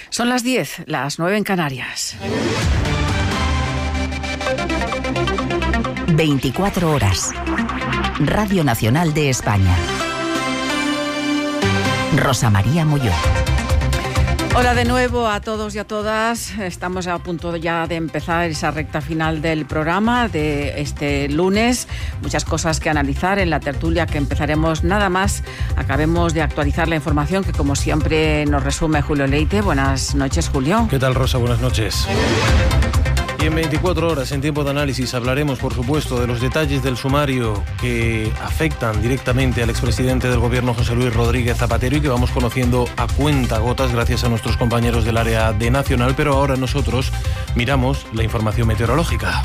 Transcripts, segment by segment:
Son las 10, las 9 en Canarias. 24 horas. Radio Nacional de España. Rosa María Molló. Hola de nuevo a todos y a todas. Estamos a punto ya de empezar esa recta final del programa de este lunes. Muchas cosas que analizar en la tertulia que empezaremos nada más. Acabemos de actualizar la información que, como siempre, nos resume Julio Leite. Buenas noches, Julio. ¿Qué tal, Rosa? Buenas noches. Y en 24 horas, en tiempo de análisis, hablaremos, por supuesto, de los detalles del sumario que afectan directamente al expresidente del Gobierno, José Luis Rodríguez Zapatero, y que vamos conociendo a cuentagotas gracias a nuestros compañeros del área de Nacional. Pero ahora nosotros miramos la información meteorológica.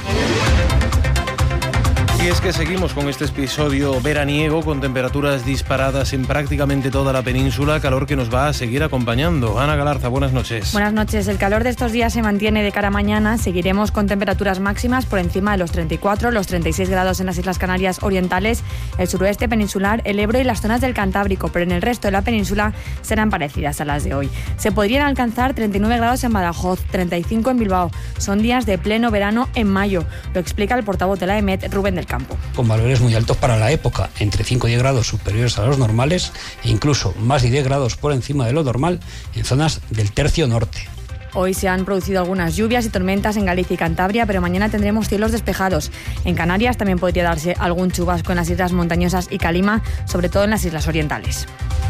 Y es que seguimos con este episodio veraniego con temperaturas disparadas en prácticamente toda la península, calor que nos va a seguir acompañando. Ana Galarza, buenas noches. Buenas noches. El calor de estos días se mantiene de cara a mañana. Seguiremos con temperaturas máximas por encima de los 34, los 36 grados en las Islas Canarias orientales, el suroeste peninsular, el Ebro y las zonas del Cantábrico, pero en el resto de la península serán parecidas a las de hoy. Se podrían alcanzar 39 grados en Badajoz, 35 en Bilbao. Son días de pleno verano en mayo. Lo explica el portavoz de la EMET, Rubén del Campo. Con valores muy altos para la época, entre 5 y 10 grados superiores a los normales e incluso más de 10 grados por encima de lo normal en zonas del tercio norte. Hoy se han producido algunas lluvias y tormentas en Galicia y Cantabria, pero mañana tendremos cielos despejados. En Canarias también podría darse algún chubasco en las islas montañosas y Calima, sobre todo en las islas orientales.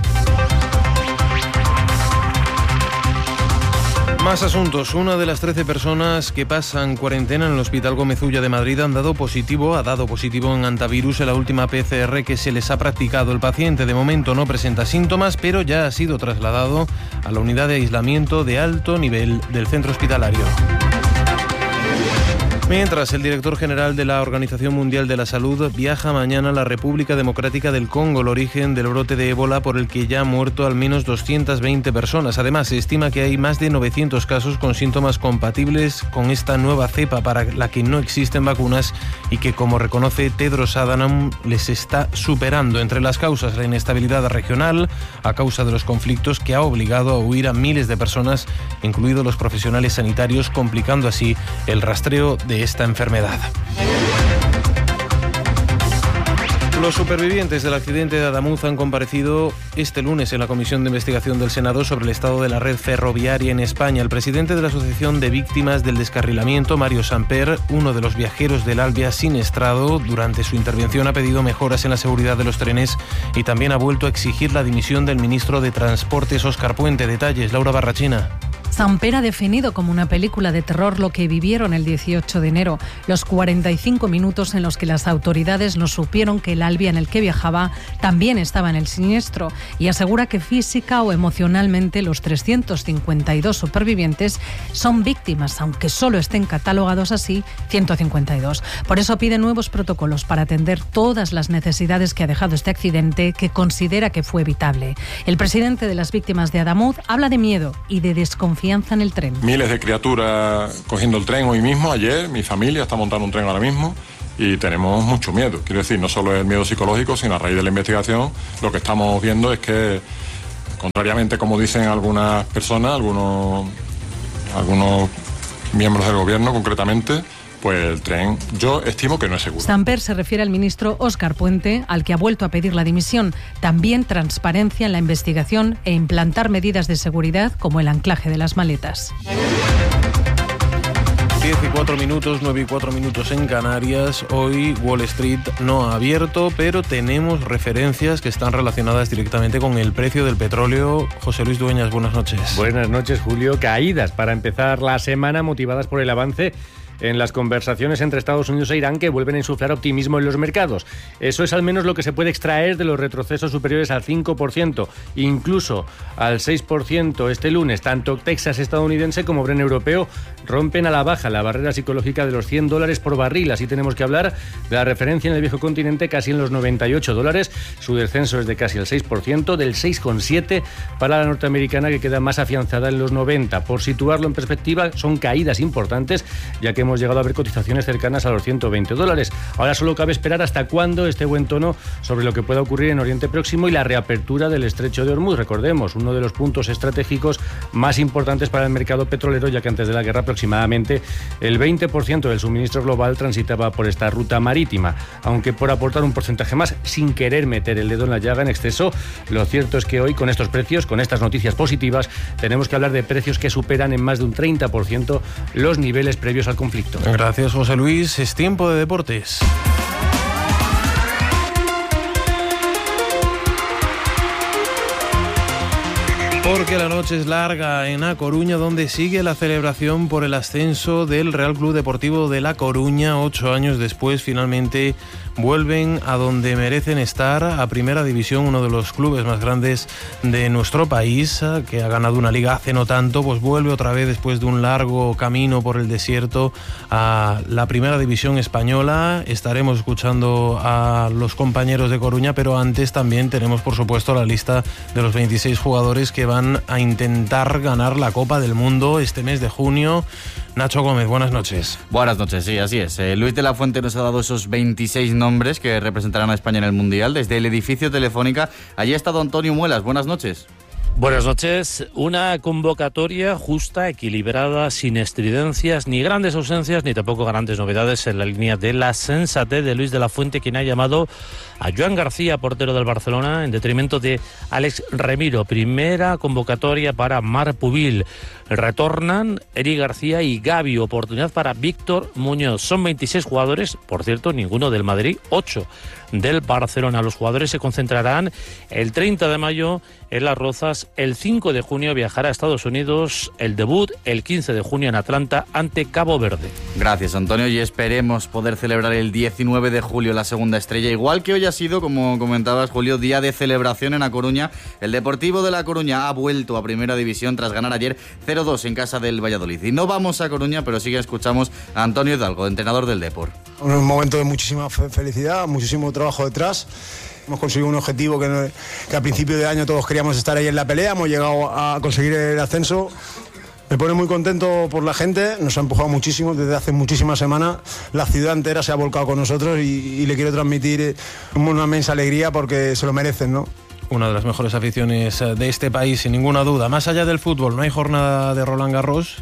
Más asuntos. Una de las 13 personas que pasan cuarentena en el Hospital Gómez Ulla de Madrid ha dado positivo en antivirus en la última PCR que se les ha practicado. El paciente de momento no presenta síntomas, pero ya ha sido trasladado a la unidad de aislamiento de alto nivel del centro hospitalario. Mientras, el director general de la Organización Mundial de la Salud viaja mañana a la República Democrática del Congo, el origen del brote de ébola por el que ya han muerto al menos 220 personas. Además, se estima que hay más de 900 casos con síntomas compatibles con esta nueva cepa para la que no existen vacunas y que, como reconoce Tedros Adhanom, les está superando. Entre las causas, la inestabilidad regional a causa de los conflictos que ha obligado a huir a miles de personas, incluidos los profesionales sanitarios, complicando así el rastreo de esta enfermedad. Los supervivientes del accidente de Adamuz han comparecido este lunes en la Comisión de Investigación del Senado sobre el estado de la red ferroviaria en España. El presidente de la Asociación de Víctimas del Descarrilamiento, Mario Samper, uno de los viajeros del Alvia siniestrado, durante su intervención ha pedido mejoras en la seguridad de los trenes y también ha vuelto a exigir la dimisión del ministro de Transportes, Óscar Puente. Detalles, Laura Barrachina. Samper ha definido como una película de terror lo que vivieron el 18 de enero, los 45 minutos en los que las autoridades no supieron que el Alvia en el que viajaba también estaba en el siniestro, y asegura que física o emocionalmente los 352 supervivientes son víctimas, aunque solo estén catalogados así 152. Por eso pide nuevos protocolos para atender todas las necesidades que ha dejado este accidente, que considera que fue evitable. El presidente de las víctimas de Adamuz habla de miedo y de desconfianza en el tren. Miles de criaturas cogiendo el tren hoy mismo, ayer, mi familia está montando un tren ahora mismo y tenemos mucho miedo. Quiero decir, no solo el miedo psicológico, sino a raíz de la investigación lo que estamos viendo es que, contrariamente como dicen algunas personas, algunos miembros del gobierno concretamente, pues el tren yo estimo que no es seguro. Samper se refiere al ministro Óscar Puente, al que ha vuelto a pedir la dimisión. También transparencia en la investigación e implantar medidas de seguridad como el anclaje de las maletas. 10 y 4 minutos, 9 y 4 minutos en Canarias. Hoy Wall Street no ha abierto, pero tenemos referencias que están relacionadas directamente con el precio del petróleo. José Luis Dueñas, buenas noches. Buenas noches, Julio. Caídas para empezar la semana motivadas por el avance en las conversaciones entre Estados Unidos e Irán, que vuelven a insuflar optimismo en los mercados. Eso es al menos lo que se puede extraer de los retrocesos superiores al 5%, incluso al 6% este lunes. Tanto Texas estadounidense como Brent europeo rompen a la baja la barrera psicológica de los $100 por barril. Así tenemos que hablar de la referencia en el viejo continente casi en los $98. Su descenso es de casi el 6%, del 6,7% para la norteamericana, que queda más afianzada en los 90. Por situarlo en perspectiva, son caídas importantes, ya que hemos hemos llegado a ver cotizaciones cercanas a los $120. Ahora solo cabe esperar hasta cuándo este buen tono sobre lo que pueda ocurrir en Oriente Próximo y la reapertura del estrecho de Hormuz. Recordemos, uno de los puntos estratégicos más importantes para el mercado petrolero, ya que antes de la guerra aproximadamente el 20% del suministro global transitaba por esta ruta marítima. Aunque por aportar un porcentaje más, sin querer meter el dedo en la llaga en exceso, lo cierto es que hoy con estos precios, con estas noticias positivas, tenemos que hablar de precios que superan en más de un 30% los niveles previos al conflicto. Gracias, José Luis. Es tiempo de deportes. Porque la noche es larga en A Coruña, donde sigue la celebración por el ascenso del Real Club Deportivo de La Coruña. 8 años después, finalmente vuelven a donde merecen estar, a Primera División, uno de los clubes más grandes de nuestro país, que ha ganado una liga hace no tanto, pues vuelve otra vez después de un largo camino por el desierto a la Primera División española. Estaremos escuchando a los compañeros de Coruña, pero antes también tenemos, por supuesto, la lista de los 26 jugadores que van a intentar ganar la Copa del Mundo este mes de junio. Nacho Gómez, buenas noches. Buenas noches, sí, así es. Luis de la Fuente nos ha dado esos 26 nombres que representarán a España en el Mundial. Desde el edificio Telefónica, allí ha estado Antonio Muelas. Buenas noches. Buenas noches. Una convocatoria justa, equilibrada, sin estridencias, ni grandes ausencias, ni tampoco grandes novedades, en la línea de la sensatez de Luis de la Fuente, quien ha llamado a Joan García, portero del Barcelona, en detrimento de Alex Remiro. Primera convocatoria para Marc Pubil. Retornan Eric García y Gavi. Oportunidad para Víctor Muñoz. Son 26 jugadores, por cierto, ninguno del Madrid, 8 del Barcelona. Los jugadores se concentrarán el 30 de mayo en Las Rozas. El 5 de junio viajará a Estados Unidos. El debut el 15 de junio en Atlanta ante Cabo Verde. Gracias, Antonio, y esperemos poder celebrar el 19 de julio la segunda estrella, igual que hoy ha sido, como comentabas, Julio, día de celebración en A Coruña. El Deportivo de La Coruña ha vuelto a Primera División tras ganar ayer 0-2 en casa del Valladolid. Y no vamos a Coruña, pero sí que escuchamos a Antonio Hidalgo, entrenador del Depor. Un momento de muchísima felicidad, muchísimo trabajo detrás. Hemos conseguido un objetivo que a principio de año todos queríamos estar ahí en la pelea. Hemos llegado a conseguir el ascenso. Me pone muy contento por la gente, nos ha empujado muchísimo desde hace muchísimas semanas. La ciudad entera se ha volcado con nosotros y le quiero transmitir una inmensa alegría porque se lo merecen, ¿no? Una de las mejores aficiones de este país, sin ninguna duda. Más allá del fútbol, no hay jornada de Roland Garros.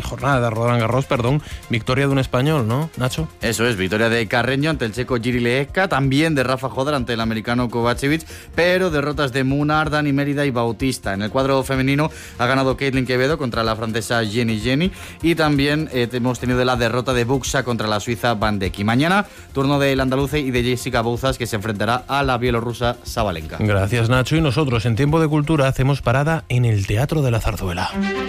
Victoria de un español, ¿no, Nacho? Eso es, victoria de Carreño ante el checo Jiri Leeka, también de Rafa Jodar ante el americano Kovacevic, pero derrotas de Munar, Dani Mérida y Bautista. En el cuadro femenino ha ganado Caitlin Quevedo contra la francesa Jenny, y también hemos tenido la derrota de Buxa contra la suiza Van Dijk. Y mañana, turno del andaluce y de Jessica Bouzas, que se enfrentará a la bielorrusa Sabalenka. Gracias, Nacho. Y nosotros en Tiempo de Cultura hacemos parada en el Teatro de la Zarzuela,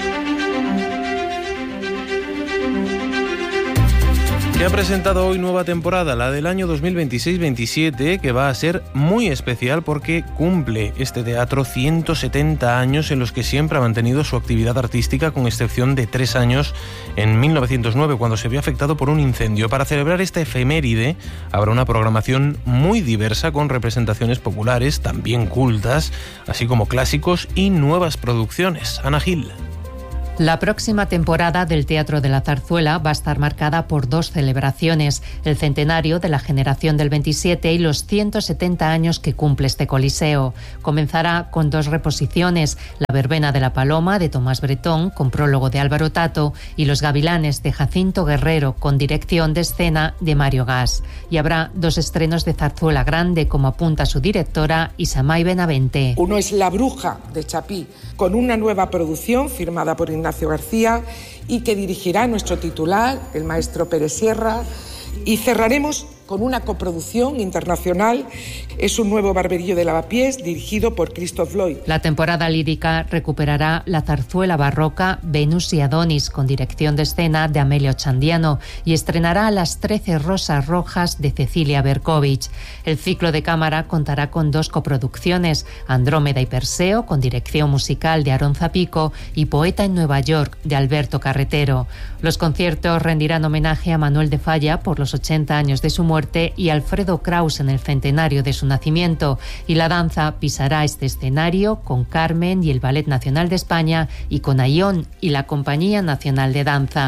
que ha presentado hoy nueva temporada, la del año 2026-27, que va a ser muy especial porque cumple este teatro 170 años en los que siempre ha mantenido su actividad artística, con excepción de 3 años en 1909, cuando se vio afectado por un incendio. Para celebrar esta efeméride habrá una programación muy diversa, con representaciones populares, también cultas, así como clásicos y nuevas producciones. Ana Gil. La próxima temporada del Teatro de la Zarzuela va a estar marcada por 2 celebraciones: el centenario de la generación del 27 y los 170 años que cumple este coliseo. Comenzará con 2 reposiciones: La verbena de la Paloma, de Tomás Bretón, con prólogo de Álvaro Tato, y Los gavilanes, de Jacinto Guerrero, con dirección de escena de Mario Gas. Y habrá 2 estrenos de zarzuela grande, como apunta su directora, Isamay Benavente. Uno es La bruja, de Chapí, con una nueva producción firmada por Ignacio García y que dirigirá nuestro titular, el maestro Pérez Sierra, y cerraremos con una coproducción internacional. Es un nuevo Barberillo de Lavapiés, dirigido por Christoph Lloyd. La temporada lírica recuperará la zarzuela barroca Venus y Adonis, con dirección de escena de Amelio Chandiano, y estrenará Las 13 Rosas Rojas, de Cecilia Berkovich. El ciclo de cámara contará con 2 coproducciones: Andrómeda y Perseo, con dirección musical de Aarón Zapico, y Poeta en Nueva York, de Alberto Carretero. Los conciertos rendirán homenaje a Manuel de Falla por los 80 años de su muerte y Alfredo Kraus en el centenario de su nacimiento, y la danza pisará este escenario con Carmen y el Ballet Nacional de España, y con Ayón y la Compañía Nacional de Danza.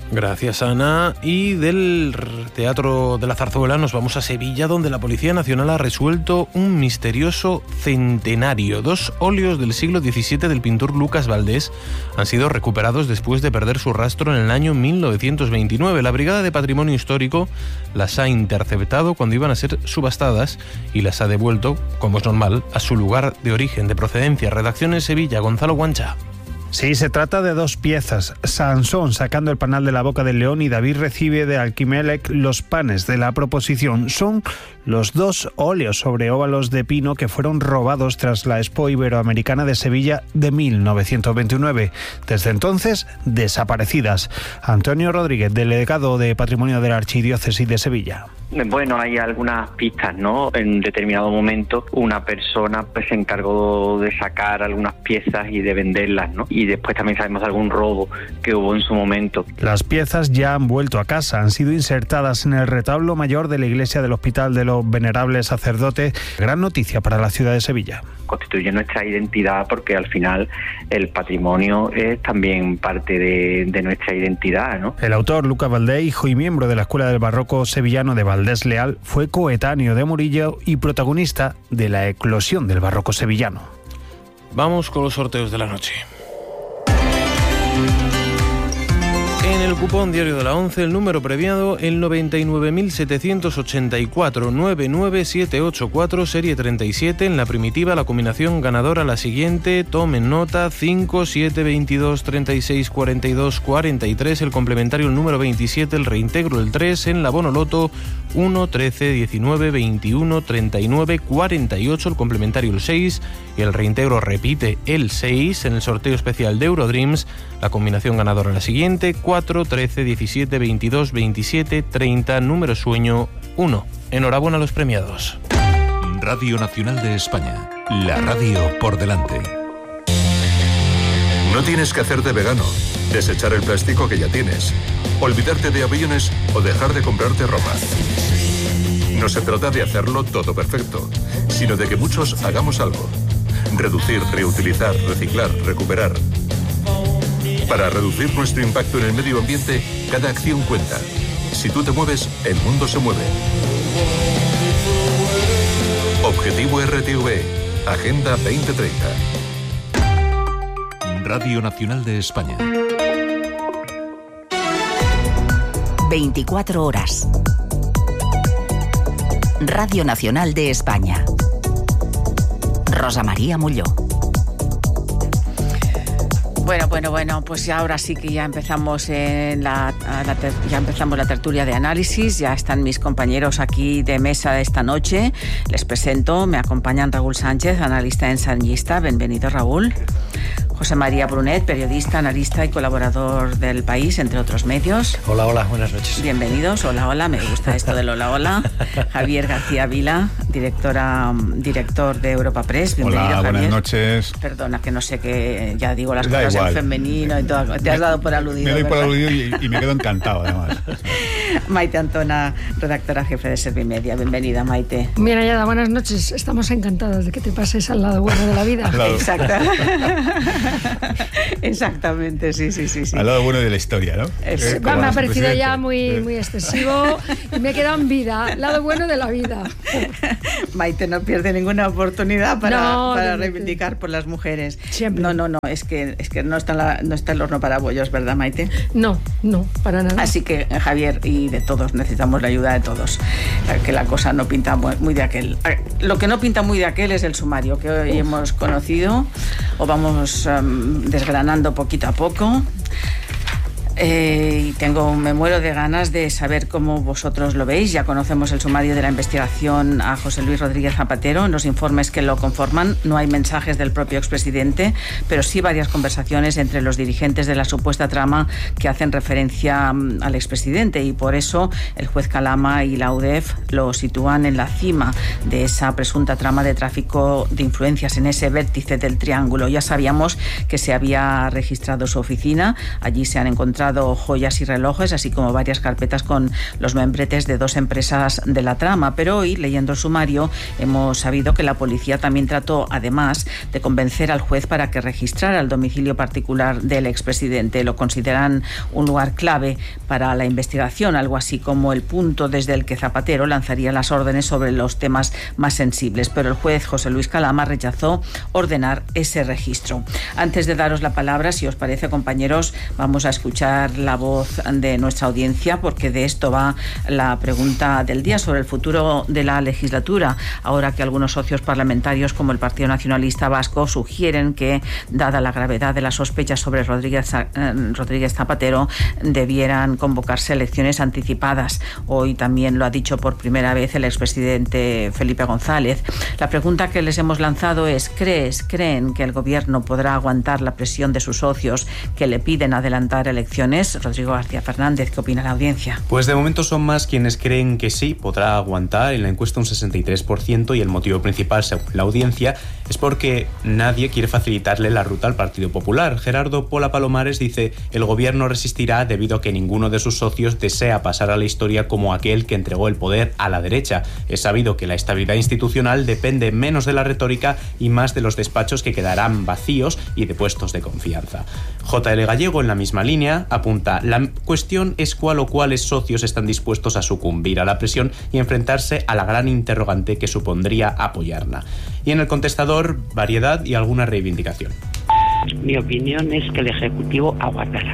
Gracias, Ana. Y del Teatro de la Zarzuela nos vamos a Sevilla, donde la Policía Nacional ha resuelto un misterioso centenario. 2 óleos del siglo XVII del pintor Lucas Valdés han sido recuperados después de perder su rastro en el año 1929. La Brigada de Patrimonio Histórico las ha interceptado cuando iban a ser subastadas y las ha devuelto, como es normal, a su lugar de origen, de procedencia. Redacción en Sevilla, Gonzalo Guancha. Sí, se trata de 2 piezas. Sansón sacando el panal de la boca del león y David recibe de Alquimelec los panes de la proposición. Son los 2 óleos sobre óvalos de pino que fueron robados tras la Expo Iberoamericana de Sevilla de 1929. Desde entonces, desaparecidas. Antonio Rodríguez, delegado de Patrimonio de la Archidiócesis de Sevilla. Bueno, hay algunas pistas, ¿no? En determinado momento una persona pues se encargó de sacar algunas piezas y de venderlas, ¿no? Y después también sabemos de algún robo que hubo en su momento. Las piezas ya han vuelto a casa, han sido insertadas en el retablo mayor de la iglesia del Hospital de los Venerables Sacerdotes. Gran noticia para la ciudad de Sevilla. Constituye nuestra identidad porque al final el patrimonio es también parte de nuestra identidad, ¿no? El autor, Lucas Valdés, hijo y miembro de la Escuela del Barroco Sevillano de Valdés Leal, fue coetáneo de Murillo y protagonista de la eclosión del barroco sevillano. Vamos con los sorteos de la noche. En el cupón diario de la 11, el número premiado, el 99.784 99784, serie 37. En la primitiva, la combinación ganadora la siguiente. Tomen nota: 5, 7, 22, 36, 42, 43. El complementario, el número 27, el reintegro, el 3. En la bonoloto, 1, 13, 19, 21, 39, 48. El complementario, el 6. Y el reintegro repite el 6. En el sorteo especial de Eurodreams, la combinación ganadora la siguiente: 4, 13, 17, 22, 27, 30, número sueño 1. Enhorabuena a los premiados. Radio Nacional de España, la radio por delante. No tienes que hacerte vegano, desechar el plástico que ya tienes, olvidarte de aviones o dejar de comprarte ropa. No se trata de hacerlo todo perfecto, sino de que muchos hagamos algo. Reducir, reutilizar, reciclar, recuperar. Para reducir nuestro impacto en el medio ambiente, cada acción cuenta. Si tú te mueves, el mundo se mueve. Objetivo RTV, Agenda 2030. Radio Nacional de España. 24 horas. Radio Nacional de España. Rosa María Molló. Bueno, pues ya ahora sí que ya empezamos la tertulia de análisis. Ya están mis compañeros aquí de mesa esta noche. Les presento, me acompañan Raúl Sánchez, analista ensayista. Bienvenido, Raúl. José María Brunet, periodista, analista y colaborador del País, entre otros medios. Hola, buenas noches. Bienvenidos, hola, me gusta esto del hola. Javier García Vila, director de Europa Press. Bienvenido, hola, Javier. Buenas noches. Perdona, que no sé qué, ya digo las cosas en femenino y todo. Te has dado por aludido. Me doy ¿verdad? por aludido y me quedo encantado, además. Maite Antona, redactora jefe de Servimedia. Bienvenida, Maite. Bien hallada, buenas noches. Estamos encantados de que te pases al lado bueno de la vida. Exacto. Exactamente, sí. Al lado bueno de la historia, ¿no? Me ha parecido ya muy excesivo y me he quedado en vida, lado bueno de la vida. Maite no pierde ninguna oportunidad para reivindicar por las mujeres. Siempre. No, es que no está el horno para bollos, ¿verdad, Maite? No, para nada. Así que, Javier, y de todos, necesitamos la ayuda de todos, que la cosa no pinta muy de aquel. Lo que no pinta muy de aquel es el sumario que hoy hemos conocido, o vamos desgranando poquito a poco. Y me muero de ganas de saber cómo vosotros lo veis. Ya conocemos el sumario de la investigación a José Luis Rodríguez Zapatero. En los informes que lo conforman no hay mensajes del propio expresidente, pero sí varias conversaciones entre los dirigentes de la supuesta trama que hacen referencia al expresidente, y por eso el juez Calama y la UDEF lo sitúan en la cima de esa presunta trama de tráfico de influencias, en ese vértice del triángulo. Ya sabíamos que se había registrado su oficina. Allí se han encontrado encontrado joyas y relojes, así como varias carpetas con los membretes de 2 empresas de la trama. Pero hoy, leyendo el sumario, hemos sabido que la policía también trató, además, de convencer al juez para que registrara el domicilio particular del expresidente. Lo consideran un lugar clave para la investigación, algo así como el punto desde el que Zapatero lanzaría las órdenes sobre los temas más sensibles. Pero el juez José Luis Calama rechazó ordenar ese registro. Antes de daros la palabra, si os parece, compañeros, vamos a escuchar la voz de nuestra audiencia, porque de esto va la pregunta del día sobre el futuro de la legislatura, ahora que algunos socios parlamentarios como el Partido Nacionalista Vasco sugieren que, dada la gravedad de las sospechas sobre Rodríguez Zapatero, debieran convocarse elecciones anticipadas. Hoy también lo ha dicho por primera vez el expresidente Felipe González. La pregunta que les hemos lanzado es: ¿creen que el gobierno podrá aguantar la presión de sus socios que le piden adelantar elecciones? Rodrigo García Fernández, ¿qué opina la audiencia? Pues de momento son más quienes creen que sí, podrá aguantar. En la encuesta un 63%, y el motivo principal, según la audiencia, es porque nadie quiere facilitarle la ruta al Partido Popular. Gerardo Pola Palomares dice: el gobierno resistirá debido a que ninguno de sus socios desea pasar a la historia como aquel que entregó el poder a la derecha. Es sabido que la estabilidad institucional depende menos de la retórica y más de los despachos que quedarán vacíos y de puestos de confianza. JL Gallego, en la misma línea, apunta: la cuestión es cuál o cuáles socios están dispuestos a sucumbir a la presión y enfrentarse a la gran interrogante que supondría apoyarla. Y en el contestador, variedad y alguna reivindicación. Mi opinión es que el Ejecutivo aguantará.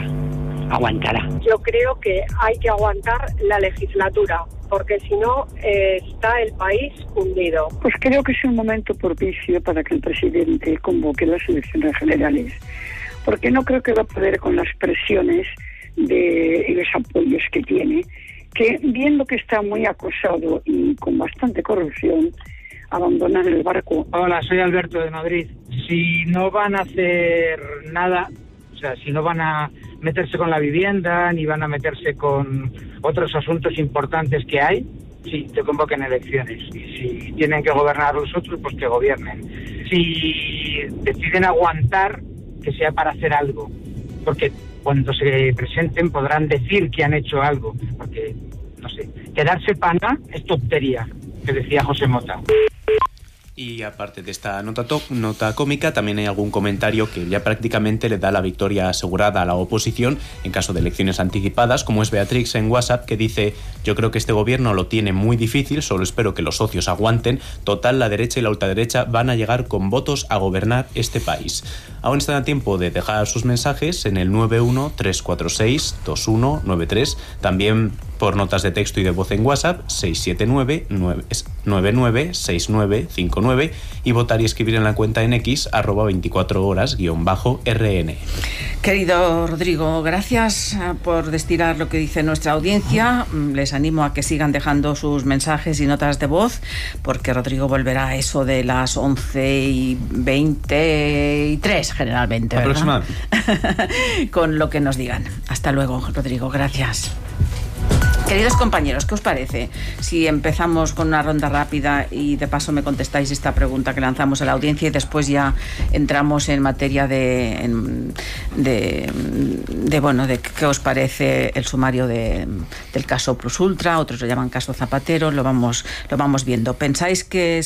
Yo creo que hay que aguantar la legislatura, porque si no está el país hundido. Pues creo que es un momento propicio para que el presidente convoque las elecciones generales, porque no creo que va a poder con las presiones y los apoyos que tiene, que viendo que está muy acosado y con bastante corrupción, abandonar el barco. Hola, soy Alberto de Madrid. Si no van a hacer nada, o sea, si no van a meterse con la vivienda, ni van a meterse con otros asuntos importantes que hay, sí, te convoquen elecciones. Y si tienen que gobernar los otros, pues que gobiernen. Si deciden aguantar, que sea para hacer algo. Porque cuando se presenten podrán decir que han hecho algo. Porque, no sé, quedarse pana es tontería, que decía José Mota. Y aparte de esta nota cómica, también hay algún comentario que ya prácticamente le da la victoria asegurada a la oposición en caso de elecciones anticipadas, como es Beatrix en WhatsApp, que dice: yo creo que este gobierno lo tiene muy difícil, solo espero que los socios aguanten, total la derecha y la ultraderecha van a llegar con votos a gobernar este país. Aún están a tiempo de dejar sus mensajes en el 913462193, también por notas de texto y de voz en WhatsApp 679-996959, y votar y escribir en la cuenta en X @24horas_RN. Querido Rodrigo, gracias por destilar lo que dice nuestra audiencia. Les animo a que sigan dejando sus mensajes y notas de voz, porque Rodrigo volverá a eso de las 11:23 generalmente, ¿verdad? Aproximadamente. Con lo que nos digan. Hasta luego, Rodrigo, gracias. Queridos compañeros, ¿qué os parece si empezamos con una ronda rápida y de paso me contestáis esta pregunta que lanzamos a la audiencia y después ya entramos en materia de qué os parece el sumario del caso Plus Ultra? Otros lo llaman caso Zapatero, lo vamos viendo. ¿Pensáis que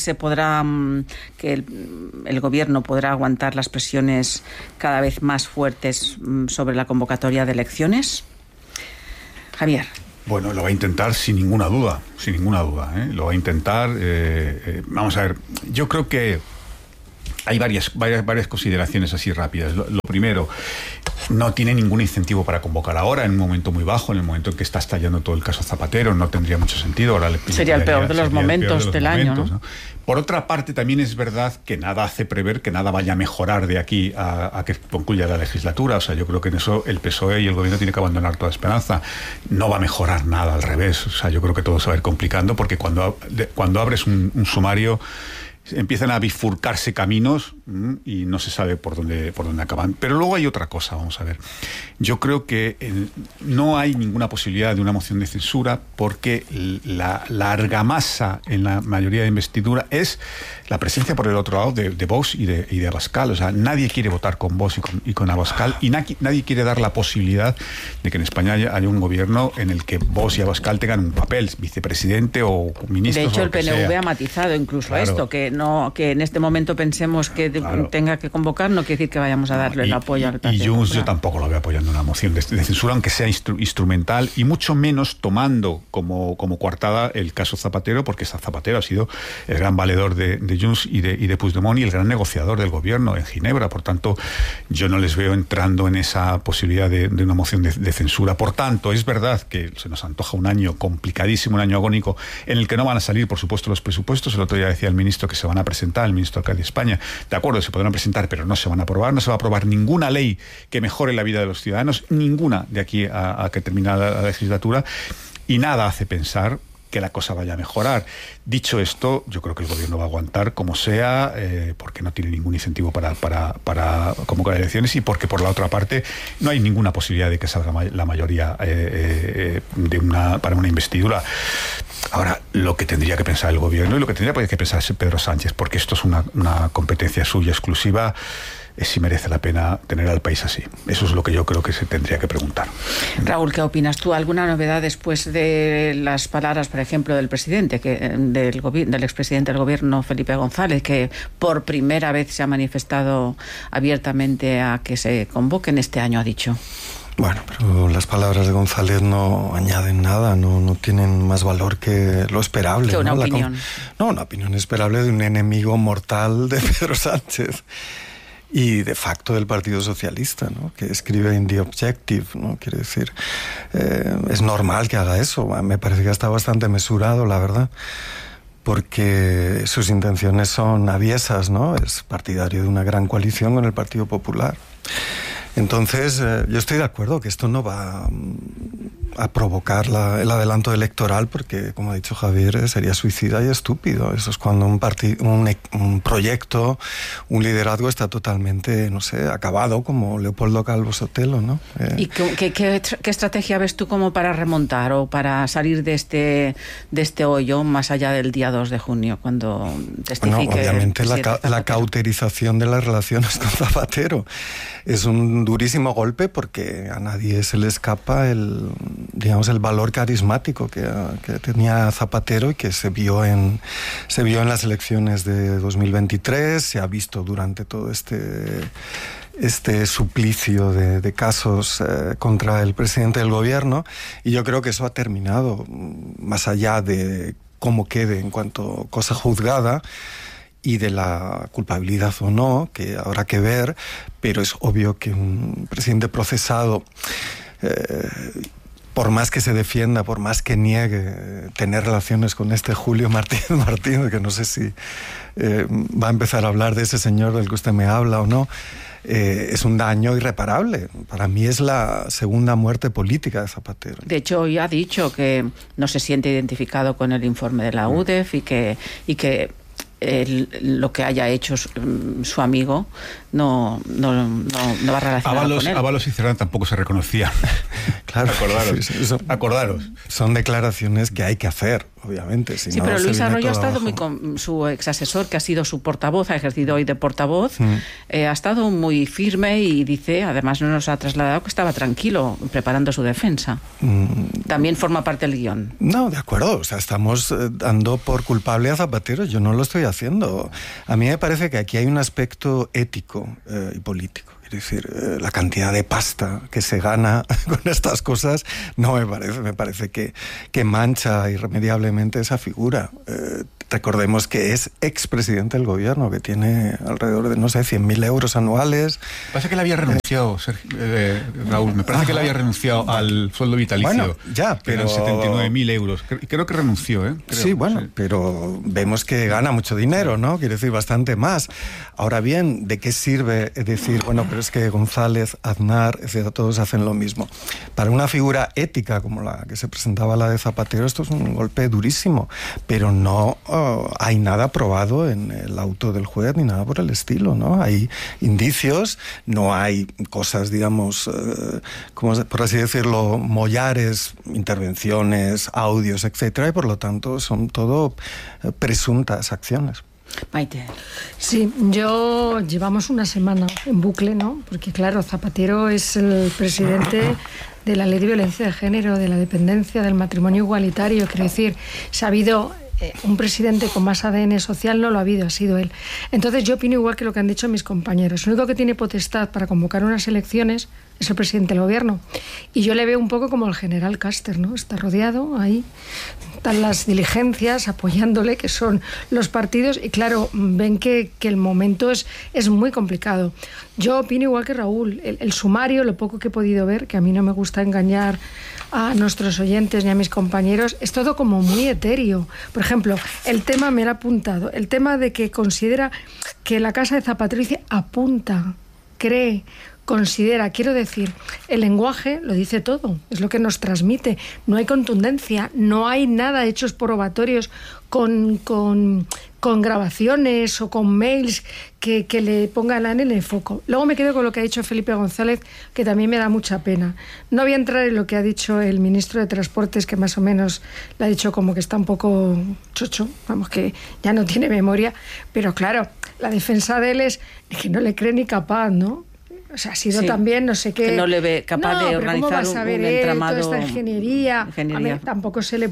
el gobierno podrá aguantar las presiones cada vez más fuertes sobre la convocatoria de elecciones? Javier. Bueno, lo va a intentar sin ninguna duda, ¿eh? Lo va a intentar. Vamos a ver, yo creo que hay varias consideraciones así rápidas. Lo primero, no tiene ningún incentivo para convocar ahora, en un momento muy bajo, en el momento en que está estallando todo el caso Zapatero, no tendría mucho sentido. Ahora sería el peor de los momentos del año, ¿no? Por otra parte, también es verdad que nada hace prever que nada vaya a mejorar de aquí a que concluya la legislatura. O sea, yo creo que en eso el PSOE y el gobierno tienen que abandonar toda esperanza. No va a mejorar nada, al revés. O sea, yo creo que todo se va a ir complicando, porque cuando abres un sumario empiezan a bifurcarse caminos y no se sabe por dónde acaban. Pero luego hay otra cosa, vamos a ver. Yo creo que no hay ninguna posibilidad de una moción de censura porque la argamasa en la mayoría de investidura es la presencia por el otro lado de Vox y de Abascal. O sea, nadie quiere votar con Vox y con Abascal, y nadie quiere dar la posibilidad de que en España haya un gobierno en el que Vox y Abascal tengan un papel, vicepresidente o ministro. De hecho, el PNV ha matizado incluso esto, que en este momento pensemos que tenga que convocar, no quiere decir que vayamos a darle el apoyo al Partido Popular. Yo tampoco lo veo apoyando una moción de censura, aunque sea instrumental, y mucho menos tomando como coartada el caso Zapatero, porque Zapatero ha sido el gran valedor de Junts y de Puigdemont y el gran negociador del gobierno en Ginebra. Por tanto, yo no les veo entrando en esa posibilidad de una moción de censura. Por tanto, es verdad que se nos antoja un año complicadísimo, un año agónico, en el que no van a salir, por supuesto, los presupuestos. El otro día decía el ministro que se van a presentar, el ministro de España. De acuerdo, se podrán presentar, pero no se van a aprobar. No se va a aprobar ninguna ley que mejore la vida de los ciudadanos, ninguna de aquí a que termine la legislatura, y nada hace pensar que la cosa vaya a mejorar. Dicho esto, yo creo que el gobierno va a aguantar como sea, porque no tiene ningún incentivo para convocar elecciones, y porque, por la otra parte, no hay ninguna posibilidad de que salga la mayoría para una investidura. Ahora, lo que tendría que pensar el gobierno y lo que tendría que pensar Pedro Sánchez, porque esto es una competencia suya exclusiva, es si merece la pena tener al país así. Eso es lo que yo creo que se tendría que preguntar. Raúl, ¿qué opinas tú? ¿Alguna novedad después de las palabras, por ejemplo, del presidente, del expresidente del gobierno, Felipe González, que por primera vez se ha manifestado abiertamente a que se convoquen este año, ha dicho? Bueno, pero las palabras de González no añaden nada, no tienen más valor que lo esperable. Que una opinión. Una opinión esperable de un enemigo mortal de Pedro Sánchez. Y de facto del Partido Socialista, ¿no? Que escribe en The Objective, ¿no? Quiere decir, es normal que haga eso. Me parece que está bastante mesurado, la verdad, porque sus intenciones son aviesas, ¿no? Es partidario de una gran coalición con el Partido Popular. Entonces, yo estoy de acuerdo que esto no va a provocar el adelanto electoral, porque, como ha dicho Javier, sería suicida y estúpido. Eso es cuando un proyecto, un liderazgo está totalmente, acabado, como Leopoldo Calvo Sotelo, ¿no? ¿Y qué estrategia ves tú como para remontar o para salir de este hoyo más allá del día 2 de junio, cuando testifique? Bueno, obviamente la cauterización de las relaciones con Zapatero es un durísimo golpe, porque a nadie se le escapa el valor carismático que tenía Zapatero y que se vio en las elecciones de 2023, se ha visto durante todo este suplicio de casos contra el presidente del gobierno, y yo creo que eso ha terminado, más allá de cómo quede en cuanto cosa juzgada y de la culpabilidad o no, que habrá que ver, pero es obvio que un presidente procesado, por más que se defienda, por más que niegue tener relaciones con este Julio Martínez, que no sé si va a empezar a hablar de ese señor del que usted me habla o no, es un daño irreparable. Para mí es la segunda muerte política de Zapatero. De hecho, hoy ha dicho que no se siente identificado con el informe de la UDEF y que lo que haya hecho su amigo no va relacionado con él. Ábalos y Cerdán tampoco se reconocían. Claro, acordaros. Son declaraciones que hay que hacer, obviamente. Sí, pero Luis Arroyo ha estado muy con su exasesor, que ha sido su portavoz, ha ejercido hoy de portavoz, ha estado muy firme y dice, además no nos ha trasladado, que estaba tranquilo preparando su defensa. También forma parte del guión. No, de acuerdo, estamos dando por culpable a Zapatero, yo no lo estoy haciendo. A mí me parece que aquí hay un aspecto ético y político. Es decir, la cantidad de pasta que se gana con estas cosas no me parece que mancha irremediablemente esa figura. Recordemos que es expresidente del gobierno, que tiene alrededor de, 100.000 euros anuales. Parece que él había renunciado, Raúl, me parece que él había renunciado al sueldo vitalicio. Bueno, ya, pero 79.000 euros. Creo que renunció, ¿eh? Sí, pero vemos que gana mucho dinero, ¿no? Quiere decir, bastante más. Ahora bien, ¿de qué sirve decir, pero es que González, Aznar, etcétera, todos hacen lo mismo? Para una figura ética como la que se presentaba la de Zapatero, esto es un golpe durísimo, pero no no hay nada probado en el auto del juez ni nada por el estilo, ¿no? Hay indicios, no hay cosas, digamos, por así decirlo, mollares, intervenciones, audios, etcétera, y por lo tanto son todo presuntas acciones. Maite. Sí, llevamos una semana en bucle, ¿no? Porque claro, Zapatero es el presidente de la Ley de Violencia de Género, de la dependencia, del matrimonio igualitario. Quiero decir, se ha habido un presidente con más ADN social, no lo ha habido, ha sido él. Entonces yo opino igual que lo que han dicho mis compañeros. El único que tiene potestad para convocar unas elecciones es el presidente del gobierno. Y yo le veo un poco como el general Caster, ¿no? Está rodeado ahí, están las diligencias apoyándole, que son los partidos, y claro, ven que el momento es muy complicado. Yo opino igual que Raúl. El sumario, lo poco que he podido ver, que a mí no me gusta engañar a nuestros oyentes ni a mis compañeros, es todo como muy etéreo. Por ejemplo, el tema, me lo he apuntado, el tema de que considera que la casa de Zapatero dice apunta, cree, considera, quiero decir, el lenguaje lo dice todo, es lo que nos transmite, no hay contundencia, no hay nada hechos probatorios con grabaciones o con mails que le pongan en el foco. Luego me quedo con lo que ha dicho Felipe González, que también me da mucha pena. No voy a entrar en lo que ha dicho el ministro de Transportes, que más o menos le ha dicho como que está un poco chocho, vamos, que ya no tiene memoria, pero claro, la defensa de él es que no le cree ni capaz, ¿no? O sea, ha sido también, no sé qué... Que no le ve capaz de organizar un entramado... Toda esta ingeniería. A mí tampoco se le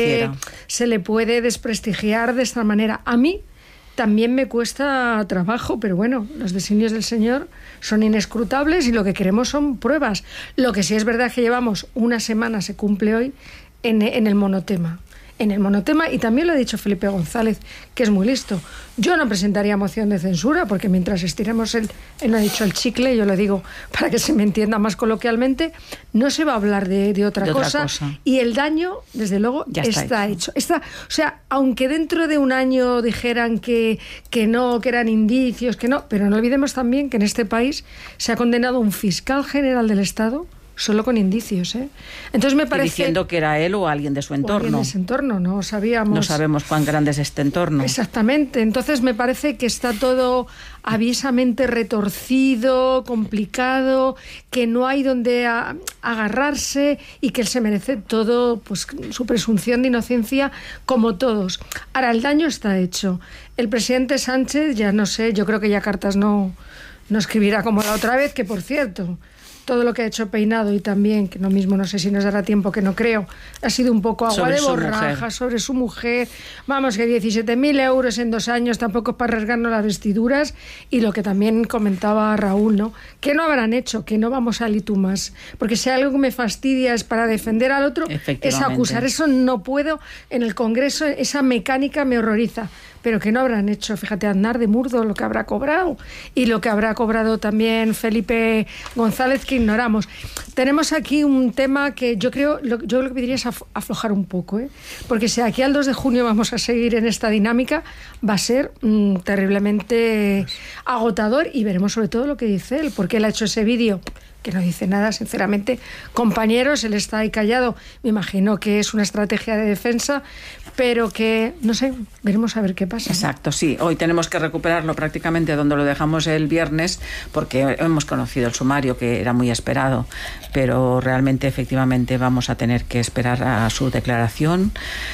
puede desprestigiar de esta manera. A mí también me cuesta trabajo, pero bueno, los designios del Señor son inescrutables y lo que queremos son pruebas. Lo que sí es verdad es que llevamos una semana, se cumple hoy, en el monotema. En el monotema, y también lo ha dicho Felipe González, que es muy listo. Yo no presentaría moción de censura, porque mientras estiremos él no ha dicho el chicle, yo lo digo para que se me entienda más coloquialmente, no se va a hablar de otra cosa. Y el daño, desde luego, ya está hecho. O sea, aunque dentro de un año dijeran que no, que eran indicios, que no, pero no olvidemos también que en este país se ha condenado un fiscal general del Estado solo con indicios, ¿eh? Entonces me parece... Y diciendo que era él o alguien de su entorno. O alguien de su entorno, no sabíamos... No sabemos cuán grande es este entorno. Exactamente. Entonces me parece que está todo aviesamente retorcido, complicado, que no hay donde agarrarse y que él se merece todo, pues su presunción de inocencia, como todos. Ahora, el daño está hecho. El presidente Sánchez, ya no sé, yo creo que ya cartas no escribirá como la otra vez, que por cierto... Todo lo que ha hecho Peinado y también, que lo mismo no sé si nos dará tiempo, que no creo, ha sido un poco agua de borraja sobre su mujer. Vamos, que 17.000 euros en 2 años tampoco es para rasgarnos las vestiduras. Y lo que también comentaba Raúl, ¿no? Que no habrán hecho, que no vamos a litumas. Porque si algo que me fastidia es para defender al otro, es acusar. Eso no puedo. En el Congreso esa mecánica me horroriza. Pero que no habrán hecho, fíjate, Aznar de Murdo, lo que habrá cobrado, y lo que habrá cobrado también Felipe González, que ignoramos. Tenemos aquí un tema que yo lo que pediría es aflojar un poco, ¿eh? Porque si aquí al 2 de junio vamos a seguir en esta dinámica, va a ser terriblemente agotador, y veremos sobre todo lo que dice él, porque él ha hecho ese vídeo que no dice nada, sinceramente. Compañeros, él está ahí callado, me imagino que es una estrategia de defensa, pero que, no sé, veremos a ver qué pasa. Exacto, sí. Hoy tenemos que recuperarlo prácticamente donde lo dejamos el viernes, porque hemos conocido el sumario, que era muy esperado, pero realmente, efectivamente, vamos a tener que esperar a su declaración.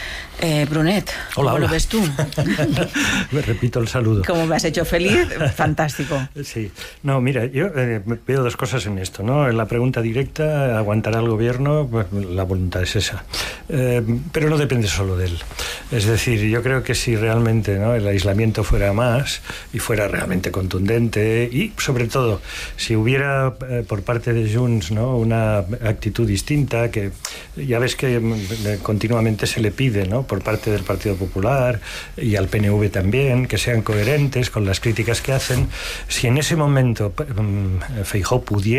Brunet, ¿cómo lo ves tú? Me repito el saludo. ¿Cómo me has hecho feliz? Fantástico. Sí. No, mira, yo veo 2 cosas en esto, ¿no? En la pregunta directa, ¿aguantará el gobierno? Pues la voluntad es esa. Pero no depende solo de él. Es decir, yo creo que si realmente, ¿no?, el aislamiento fuera más y fuera realmente contundente, y sobre todo, si hubiera por parte de Junts, ¿no?, una actitud distinta, que ya ves que continuamente se le pide, ¿no?, por parte del Partido Popular y al PNV también, que sean coherentes con las críticas que hacen. Si en ese momento Feijóo pudiera